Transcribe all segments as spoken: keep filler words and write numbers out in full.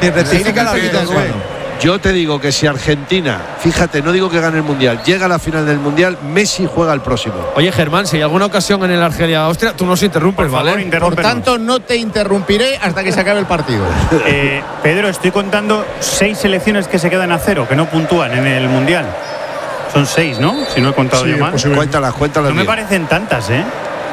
rectifica la vida. Yo te digo que si Argentina, fíjate, no digo que gane el Mundial, llega a la final del Mundial, Messi juega el próximo. Oye, Germán, si hay alguna ocasión en el Argelia-Austria, tú nos interrumpes, Por favor, ¿vale? Por tanto, no te interrumpiré hasta que se acabe el partido. Eh, Pedro, estoy contando seis selecciones que se quedan a cero, que no puntúan en el Mundial. Son seis, ¿no? Si no he contado Sí, yo mal. Cuéntalas, cuéntalas No me bien. parecen tantas, ¿eh?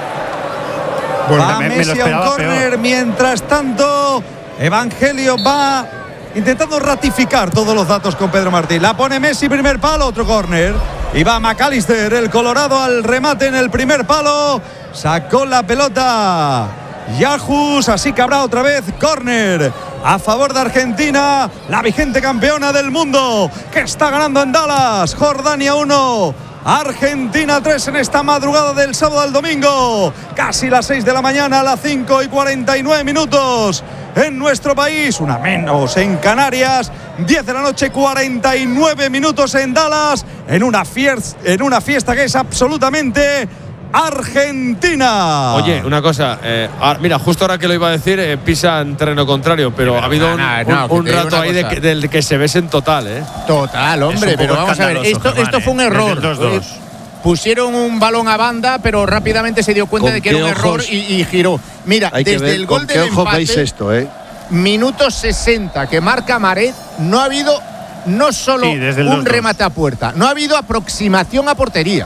Bueno, Va me- me lo Messi a un esperaba córner. peor. Mientras tanto, Evangelio va intentando ratificar todos los datos con Pedro Martín. La pone Messi, primer palo, otro córner. Y va McAllister, el colorado, al remate en el primer palo. Sacó la pelota Yajus, así que habrá otra vez córner a favor de Argentina, la vigente campeona del mundo, que está ganando en Dallas. Jordania uno, Argentina tres en esta madrugada del sábado al domingo. Casi las seis de la mañana, a las cinco y cuarenta y nueve minutos en nuestro país, una menos en Canarias. diez de la noche, cuarenta y nueve minutos en Dallas, en una fiesta, en una fiesta que es absolutamente argentina. Oye, una cosa, eh, ahora- mira, justo ahora que lo iba a decir, eh, pisa en terreno contrario, pero, Pero ha habido no, un, no, un- no, que un te digo rato una ahí de cosa. que, del que se besen total, ¿eh? Total, hombre, Es un pero poco vamos a ver, escandaloso, esto, Germán, esto fue un ¿eh? error. Desde el dos dos. Eh, Pusieron un balón a banda, pero rápidamente se dio cuenta ¿Con de que era qué un error ojos? y, y giró. Mira, Hay que desde ver el con gol qué del ojos veis empate, esto, ¿eh? minuto sesenta que marca Maret, no ha habido no solo Sí, desde el un dos dos. remate a puerta, no ha habido aproximación a portería.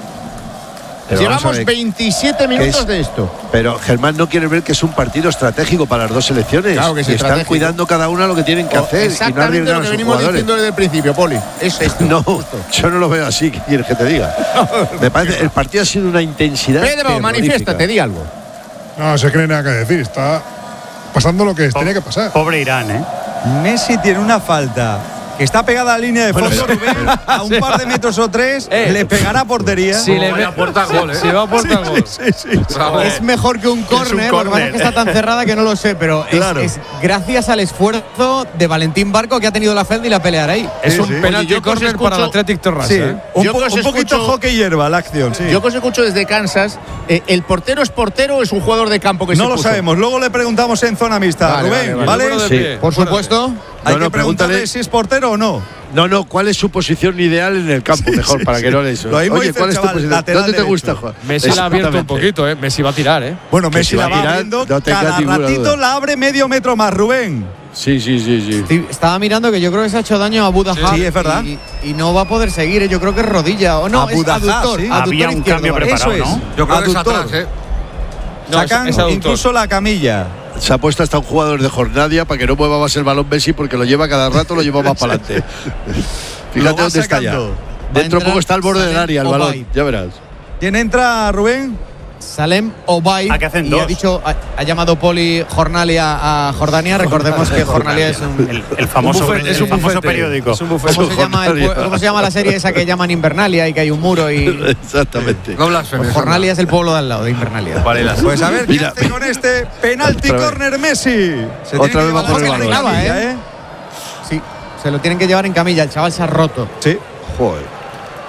Pero vamos a Llevamos ver, veintisiete ¿qué minutos es? de esto. Pero Germán no quiere ver que es un partido estratégico para las dos selecciones. Claro que es y están estratégico. cuidando cada una lo que tienen que O- hacer y no Exactamente arriesgar lo a que sus venimos jugadores. diciendo desde el principio, Poli. Es esto. No, justo. yo no lo veo así. ¿Qué quieres que te diga? Me parece el partido ha sido una intensidad. Pedro, terrorífica. manifiéstate, di algo. no, sé que no hay nada que decir. Está pasando lo que tenía que pasar. Pobre Irán, ¿eh? Messi tiene una falta que está pegada a la línea de fondo, Rubén, a un par de metros o tres, Eh. le pegará a portería. Si le ve, aporta gol, ¿eh? si va a aportar gol. Sí, sí, sí. Es mejor que un córner, lo que pasa es que está tan cerrada que no lo sé, pero es, Claro. es gracias al esfuerzo de Valentín Barco que ha tenido la Felda y la pelear ahí. Es Sí, un sí. penalti Oye, yo que os córner para el escucho- Athletic Terrassa. Sí, ¿eh? un, Yo po- que os un poquito escucho- hockey hierba la acción, sí. Yo que os escucho desde Kansas, eh, ¿el portero es portero o es un jugador de campo que no se lo puso? sabemos, luego le preguntamos en zona mixta. Vale, Rubén, vale, ¿vale? Número de Sí. pie. Por supuesto. Hay No, no, que preguntarle pregúntale- si es portero o no. No, no, ¿cuál es su posición ideal en el campo? Sí, Mejor, sí, para sí. que no le eso. Lo mismo Oye, dice ¿cuál el es tu chaval, posición? lateral ¿Dónde te derecho. gusta, Juan? Messi la ha abierto un Exactamente. poquito, ¿eh? Messi va a tirar, ¿eh? Bueno, Que Messi si la va va a tirar, abriendo, no tengas cada ninguna ratito duda. la abre medio metro más, Rubén. Sí, sí, sí, sí. Sí, estaba mirando que yo creo que se ha hecho daño a Buda Sí, sí, es verdad. Y, y no va a poder seguir, ¿eh? Yo creo que es rodilla. O no, A es Buda, aductor. sí. aductor Había un izquierdo, cambio ¿vale? preparado, Eso es. ¿no? Yo creo que es Aductor. atrás, ¿eh? No, es- Sacan es aductor. incluso la camilla. Se ha puesto hasta un jugador de Jornadia para que no mueva más el balón Messi porque lo lleva cada rato, lo lleva más para adelante. Lo Fíjate va dónde está ya. sacando. Dentro entrar poco está al borde del Salem área el Obaid. balón, ya verás. ¿Quién entra, Rubén? Salem Obaid. Ah, que hacen y dos. ha dicho, ha, ha llamado Poli Jornalia a Jordania. Recordemos que Jornalia es un. El, el famoso, Un bufete, el es un famoso bufete. periódico. Es un bufete. ¿Cómo se, llama el pue- cómo se llama la serie esa que llaman Invernalia y que hay un muro y. Exactamente. No blasfemes. Pues Jornalia es el pueblo de al lado de Invernalia. Vale, las- Pues a ver qué Mira. hace con este penalti Otra vez. córner Messi. Se Otra tiene que vez va llevar por el la balón. camilla, ¿eh? Sí, se lo tienen que llevar en camilla. El chaval se ha roto. Sí. Joder.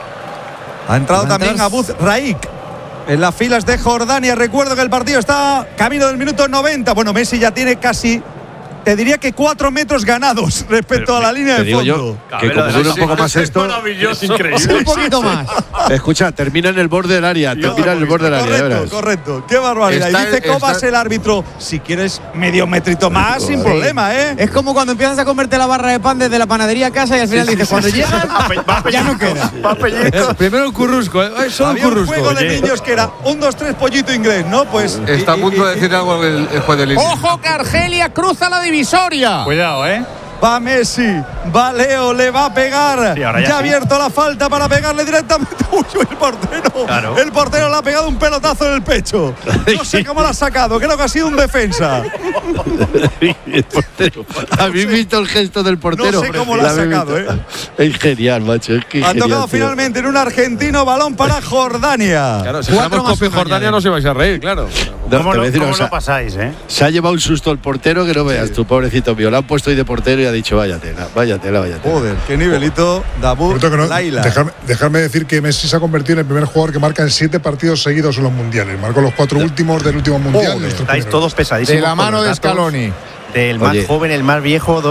Ha entrado Va a también entrar- Abuz Raik en las filas de Jordania. Recuerdo que el partido está camino del minuto noventa. Bueno, Messi ya tiene casi, te diría que cuatro metros ganados respecto Pero a la línea Te de digo fondo. yo que como dure un poco más esto, Es increíble. Un poquito más. escucha, termina en el borde del área, termina en el borde del área, ya Correcto, verás. correcto. Qué barbaridad. Está- y dice Cobas está- el árbitro, si quieres medio metrito más, sin Sí. problema, ¿eh? Es como cuando empiezas a comerte la barra de pan desde la panadería a casa y al final dices, cuando llegas, ya no queda. Eh, primero el currusco, ¿eh? Ay, solo el Había un currusco. juego de Oye. niños que era un, dos, tres, pollito inglés, ¿no? Pues. Está a y- punto y- de decir algo el, el juez de línea. ¡Ojo que Argelia cruza la divisoria! Cuidado, ¿eh? Va Messi, va Leo, le va a pegar. Sí, ahora ya ya ha sí. abierto la falta para pegarle directamente. Uy, uy, el portero. Claro. El portero le ha pegado un pelotazo en el pecho. No sé cómo lo ha sacado, creo que ha sido un defensa. El portero. ¿Habéis visto el gesto del portero? No sé cómo lo ha habéis sacado, visto? Es genial, macho. Es que Ha genial, tocado tío. finalmente en un argentino balón para Jordania. Claro, si Cuatro ganamos más Copa y uno Jordania añade. no se vais a reír, claro. No, ¿Cómo, te voy lo, a decir cómo una cosa. lo pasáis, eh? Se ha llevado un susto el portero que no veas, tu pobrecito mío. Lo han puesto ahí de portero y ha dicho, vaya tela, vaya tela, vaya tela. Joder, qué nivelito. Dabu, Por cierto que no- Laila. dejarme, dejarme decir que Messi se ha convertido en el primer jugador que marca en siete partidos seguidos en los mundiales. Marcó los cuatro últimos del último mundial. Joder. los tres Estáis primeros. todos pesadísimos. De la con mano los de datos Scaloni. Del más Oye. joven, el más viejo.